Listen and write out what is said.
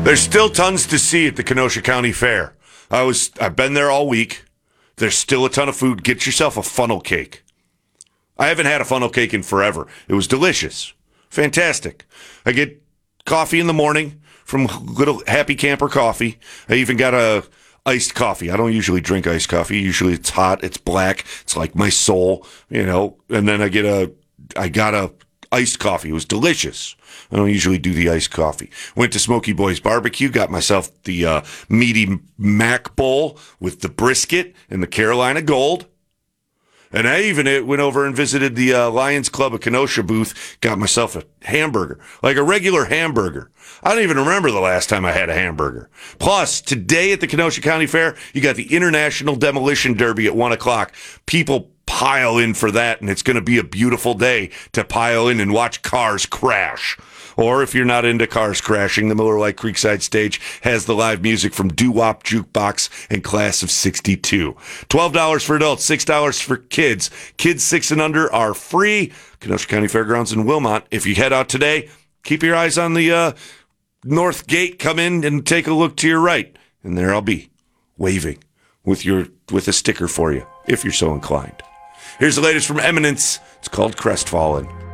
There's still tons to see at the Kenosha County Fair. I've been there all week. There's still a ton of food. Get yourself a funnel cake. I haven't had a funnel cake in forever. It was delicious. Fantastic. I get coffee in the morning from Little Happy Camper Coffee. I even got a iced coffee. I don't usually drink iced coffee. Usually it's hot, it's black, it's like my soul, and then I got a iced coffee. It was delicious. I don't usually do the iced coffee. Went to Smoky Boy's Barbecue, got myself the meaty mac bowl with the brisket and the Carolina Gold. And I even went over and visited the Lions Club of Kenosha booth, got myself a hamburger, like a regular hamburger. I don't even remember the last time I had a hamburger. Plus, today at the Kenosha County Fair, you got the International Demolition Derby at 1 o'clock. People pile in for that, and it's going to be a beautiful day to pile in and watch cars crash. Or if you're not into cars crashing, the Miller Lite Creekside Stage has the live music from Doo-Wop Jukebox and Class of 62. $12 for adults, $6 for kids. Kids 6 and under are free. Kenosha County Fairgrounds in Wilmot. If you head out today, keep your eyes on the north gate. Come in and take a look to your right. And there I'll be, waving with a sticker for you, if you're so inclined. Here's the latest from Eminence. It's called Crestfallen.